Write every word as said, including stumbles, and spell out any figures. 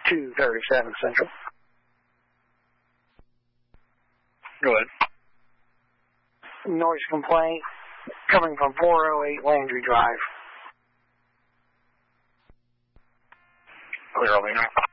two thirty-seven Central. Go ahead. Noise complaint coming from four oh eight Landry Drive. Clear over here.